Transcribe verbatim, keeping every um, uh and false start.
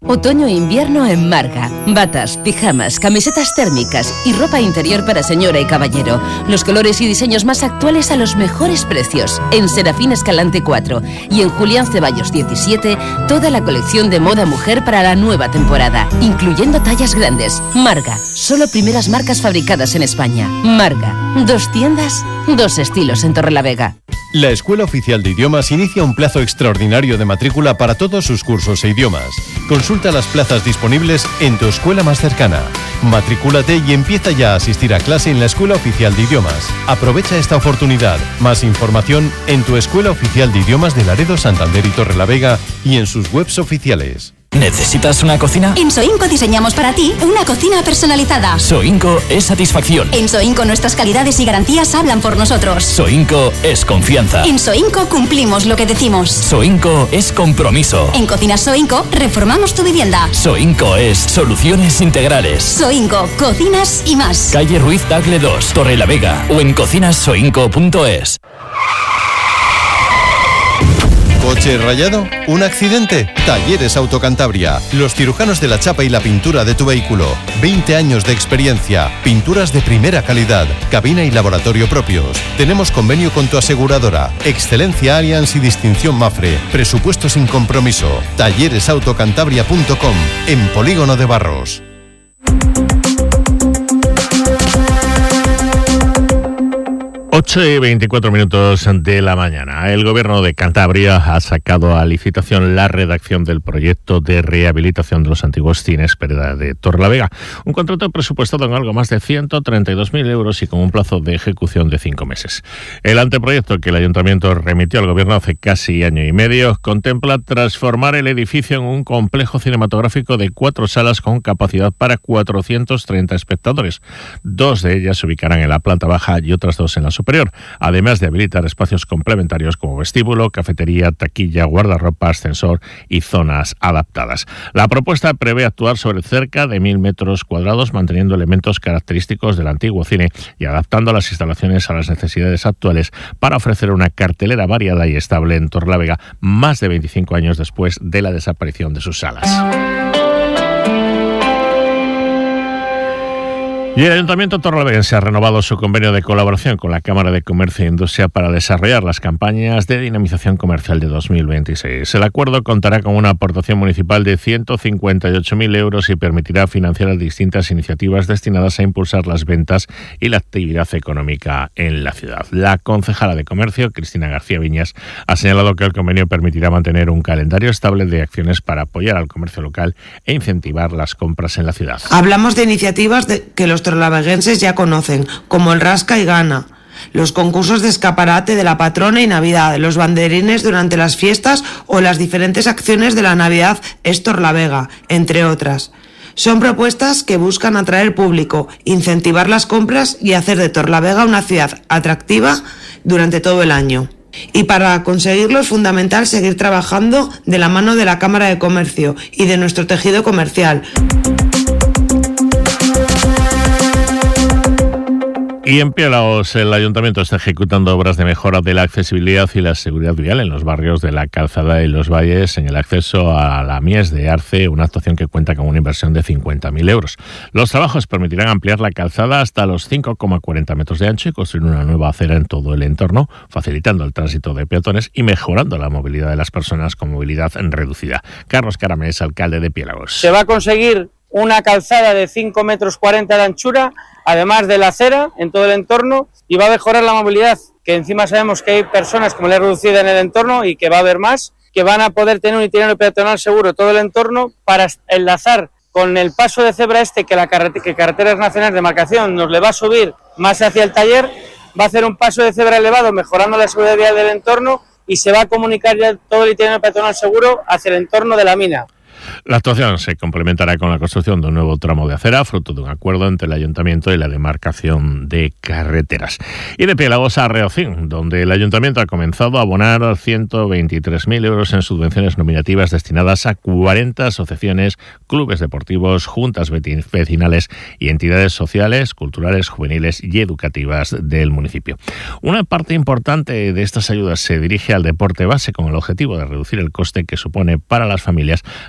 Otoño e invierno en Marga. Batas, pijamas, camisetas térmicas y ropa interior para señora y caballero. Los colores y diseños más actuales a los mejores precios. En Serafín Escalante cuatro y en Julián Ceballos diecisiete, toda la colección de moda mujer para la nueva temporada, incluyendo tallas grandes. Marga, solo primeras marcas fabricadas en España. Marga, dos tiendas, dos estilos en Torrelavega. La Escuela Oficial de Idiomas inicia un plazo extraordinario de matrícula para todos sus cursos e idiomas. Consulta las plazas disponibles en tu escuela más cercana. Matrículate y empieza ya a asistir a clase en la Escuela Oficial de Idiomas. Aprovecha esta oportunidad. Más información en tu Escuela Oficial de Idiomas de Laredo, Santander y Torrelavega y en sus webs oficiales. ¿Necesitas una cocina? En Soinco diseñamos para ti una cocina personalizada. Soinco es satisfacción. En Soinco nuestras calidades y garantías hablan por nosotros. Soinco es confianza. En Soinco cumplimos lo que decimos. Soinco es compromiso. En Cocinas Soinco reformamos tu vivienda. Soinco es soluciones integrales. Soinco, cocinas y más. Calle Ruiz Tagle dos, Torrelavega o en cocinas soinco punto es. ¿Coche rayado? ¿Un accidente? Talleres Autocantabria. Los cirujanos de la chapa y la pintura de tu vehículo. veinte años de experiencia. Pinturas de primera calidad. Cabina y laboratorio propios. Tenemos convenio con tu aseguradora. Excelencia Allianz y distinción Mafre. Presupuesto sin compromiso. talleres autocantabria punto com. En Polígono de Barros. ocho y veinticuatro minutos de la mañana. El Gobierno de Cantabria ha sacado a licitación la redacción del proyecto de rehabilitación de los antiguos cines Pereda de Torrelavega. Un contrato presupuestado en algo más de ciento treinta y dos mil euros y con un plazo de ejecución de cinco meses. El anteproyecto que el Ayuntamiento remitió al Gobierno hace casi año y medio contempla transformar el edificio en un complejo cinematográfico de cuatro salas con capacidad para cuatrocientos treinta espectadores. Dos de ellas se ubicarán en la planta baja y otras dos en la superior. Además de habilitar espacios complementarios como vestíbulo, cafetería, taquilla, guardarropa, ascensor y zonas adaptadas. La propuesta prevé actuar sobre cerca de mil metros cuadrados, manteniendo elementos característicos del antiguo cine y adaptando las instalaciones a las necesidades actuales para ofrecer una cartelera variada y estable en Torrelavega, más de veinticinco años después de la desaparición de sus salas. Y el Ayuntamiento torrelavegense ha renovado su convenio de colaboración con la Cámara de Comercio e Industria para desarrollar las campañas de dinamización comercial de dos mil veintiséis. El acuerdo contará con una aportación municipal de ciento cincuenta y ocho mil euros y permitirá financiar las distintas iniciativas destinadas a impulsar las ventas y la actividad económica en la ciudad. La concejala de Comercio, Cristina García Viñas, ha señalado que el convenio permitirá mantener un calendario estable de acciones para apoyar al comercio local e incentivar las compras en la ciudad. Hablamos de iniciativas de que los torrelaveguenses ya conocen, como el Rasca y Gana, los concursos de escaparate de la patrona y Navidad, los banderines durante las fiestas o las diferentes acciones de la Navidad es Torrelavega, entre otras. Son propuestas que buscan atraer público, incentivar las compras y hacer de Torrelavega una ciudad atractiva durante todo el año. Y para conseguirlo es fundamental seguir trabajando de la mano de la Cámara de Comercio y de nuestro tejido comercial. Y en Piélagos, el Ayuntamiento está ejecutando obras de mejora de la accesibilidad y la seguridad vial en los barrios de la Calzada y los Valles en el acceso a la Mies de Arce, una actuación que cuenta con una inversión de cincuenta mil euros. Los trabajos permitirán ampliar la calzada hasta los cinco coma cuarenta metros de ancho y construir una nueva acera en todo el entorno, facilitando el tránsito de peatones y mejorando la movilidad de las personas con movilidad reducida. Carlos Caramés, alcalde de Piélagos. Se va a conseguir una calzada de cinco metros cuarenta de anchura, además de la acera en todo el entorno, y va a mejorar la movilidad, que encima sabemos que hay personas con movilidad reducida en el entorno y que va a haber más, que van a poder tener un itinerario peatonal seguro todo el entorno para enlazar con el paso de cebra este que la carret- que Carreteras Nacionales de Marcación nos le va a subir más hacia el taller, va a hacer un paso de cebra elevado mejorando la seguridad vial del entorno y se va a comunicar ya todo el itinerario peatonal seguro hacia el entorno de la mina. La actuación se complementará con la construcción de un nuevo tramo de acera, fruto de un acuerdo entre el Ayuntamiento y la demarcación de carreteras. Y de Piélagos a Reocín, donde el Ayuntamiento ha comenzado a abonar ciento veintitrés mil euros en subvenciones nominativas destinadas a cuarenta asociaciones, clubes deportivos, juntas vecinales y entidades sociales, culturales, juveniles y educativas del municipio. Una parte importante de estas ayudas se dirige al deporte base con el objetivo de reducir el coste que supone para las familias